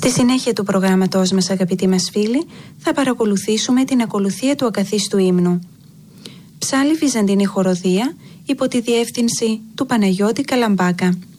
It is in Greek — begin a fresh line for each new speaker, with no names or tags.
Στη συνέχεια του προγράμματός μας, αγαπητοί μας φίλοι, θα παρακολουθήσουμε την ακολουθία του ακαθίστου ύμνου. Ψάλλη Βυζαντινή χοροδία υπό τη διεύθυνση του Παναγιώτη Καλαμπάκα.